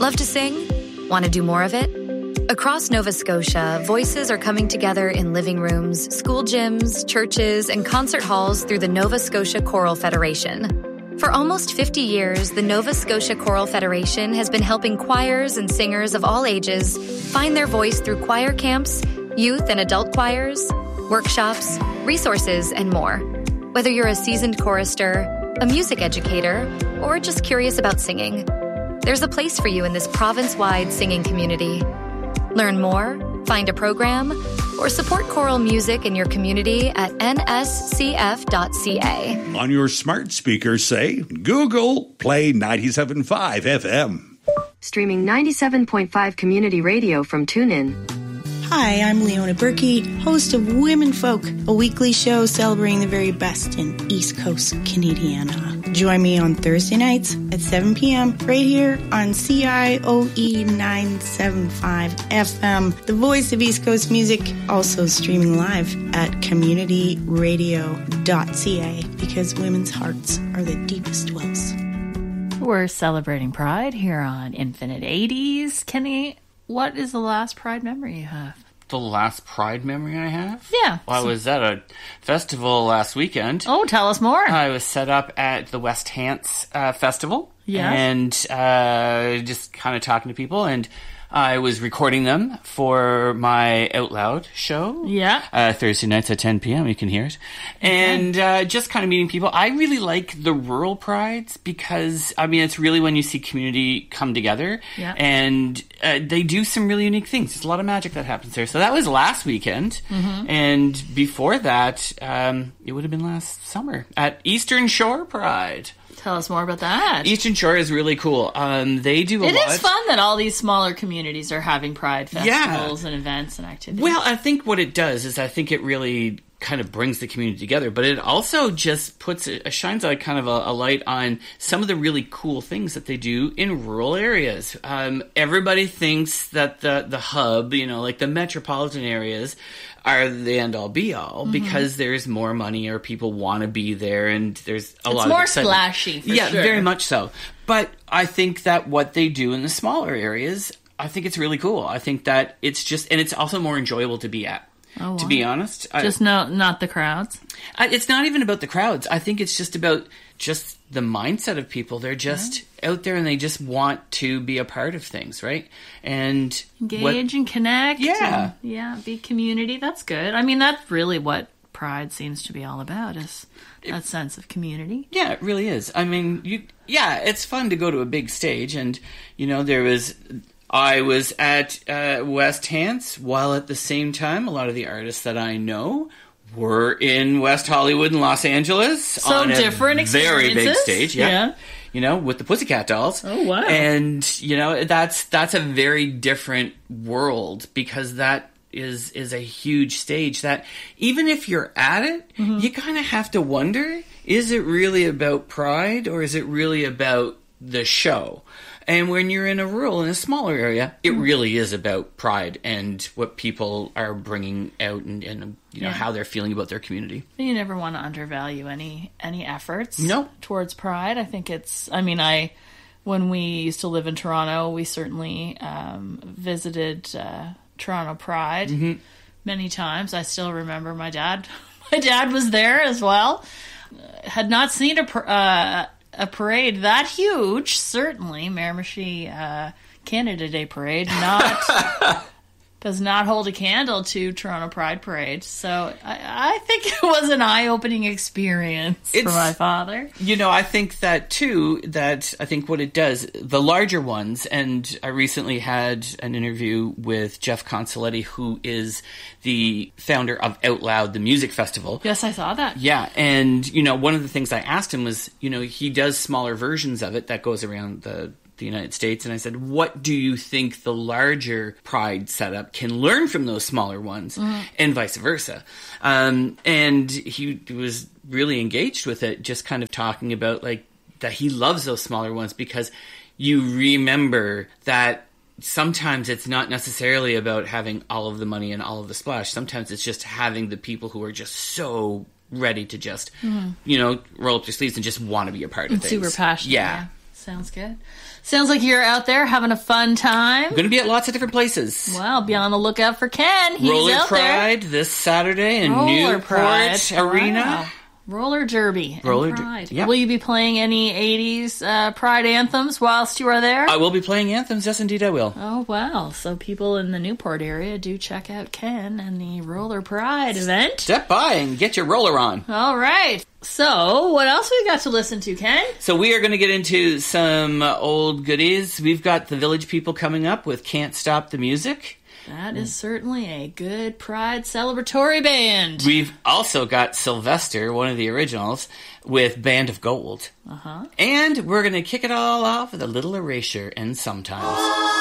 Love to sing? Want to do more of it? Across Nova Scotia, voices are coming together in living rooms, school gyms, churches, and concert halls through the Nova Scotia Choral Federation. For almost 50 years, the Nova Scotia Choral Federation has been helping choirs and singers of all ages find their voice through choir camps, youth and adult choirs, workshops, resources, and more. Whether you're a seasoned chorister, a music educator, or just curious about singing, there's a place for you in this province-wide singing community. Learn more, find a program, or support choral music in your community at nscf.ca. On your smart speaker, say, Google, play 97.5 FM. Streaming 97.5 community radio from TuneIn. Hi, I'm Leona Berkey, host of Women Folk, a weekly show celebrating the very best in East Coast Canadiana. Join me on Thursday nights at 7 p.m. right here on CIOE 975 FM, the voice of East Coast music, also streaming live at communityradio.ca, because women's hearts are the deepest wells. We're celebrating Pride here on Infinite 80s. Kenny, what is the last Pride memory you have? The last Pride memory I have? Yeah. Well, I was at a festival last weekend. Oh, tell us more. I was set up at the West Hants Festival. Yeah. And just kind of talking to people, and I was recording them for my Out Loud show. Yeah. Thursday nights at 10 p.m. You can hear it. And just kind of meeting people. I really like the rural prides because, I mean, it's really when you see community come together. Yeah. And they do some really unique things. There's a lot of magic that happens there. So that was last weekend. Mm-hmm. And before that, it would have been last summer at Eastern Shore Pride. Tell us more about that. Eastern Shore is really cool. They do a lot. It is fun that all these smaller communities are having Pride festivals and events and activities. Well, I think what it does is I think it really kind of brings the community together, but it also just shines out kind of a light on some of the really cool things that they do in rural areas. Everybody thinks that the hub, like the metropolitan areas, are the end-all be-all because there's more money or people want to be there, and there's a lot of excitement. It's more splashy, for sure. Very much so. But I think that what they do in the smaller areas, I think it's really cool. I think that it's just, and it's also more enjoyable to be at. Oh, wow. To be honest. Not the crowds? It's not even about the crowds. I think it's just about just the mindset of people. They're just out there and they just want to be a part of things, right? And engage and connect. Yeah. And, be community. That's good. I mean, that's really what Pride seems to be all about, is that sense of community. Yeah, it really is. I mean, it's fun to go to a big stage, and, I was at West Hants, while at the same time, a lot of the artists that I know were in West Hollywood and Los Angeles. So on different a very big stage. Yeah. With the Pussycat Dolls. Oh, wow. And, that's a very different world, because that is a huge stage that even if you're at it, you kind of have to wonder, is it really about Pride or is it really about the show? And when you're in a smaller area, it really is about Pride and what people are bringing out and how they're feeling about their community. You never want to undervalue any efforts No. towards Pride. I think when we used to live in Toronto, we certainly visited Toronto Pride many times. I still remember my dad. My dad was there as well. Had not seen a parade that huge, certainly. Miramichi Canada Day Parade does not hold a candle to Toronto Pride Parade. So I think it was an eye-opening experience for my father. I think that too, I think what it does, the larger ones, and I recently had an interview with Jeff Consoletti, who is the founder of Out Loud, the music festival. Yes, I saw that. Yeah, and, one of the things I asked him was, he does smaller versions of it that goes around the United States, and I said, what do you think the larger Pride setup can learn from those smaller ones, and vice versa? And he was really engaged with it, just kind of talking about that he loves those smaller ones because you remember that sometimes it's not necessarily about having all of the money and all of the splash. Sometimes it's just having the people who are just so ready to just, roll up their sleeves and just want to be a part of things. Super passionate. Yeah. Sounds good. Sounds like you're out there having a fun time. Going to be at lots of different places. Well, be on the lookout for Ken. He's Roller out Pride there. this Saturday in Roller Newport Pride. Arena. Wow. Roller Derby and Roller Pride. yep. Will you be playing any 80s Pride anthems whilst you are there? I will be playing anthems. Yes, indeed, I will. Oh, wow. So people in the Newport area, do check out Ken and the Roller Pride event. Step by and get your roller on. All right. So, what else we got to listen to, Ken? So we are going to get into some old goodies. We've got the Village People coming up with Can't Stop the Music. That is certainly a good Pride celebratory band. We've also got Sylvester, one of the originals, with Band of Gold. And we're going to kick it all off with a little Erasure and Sometimes.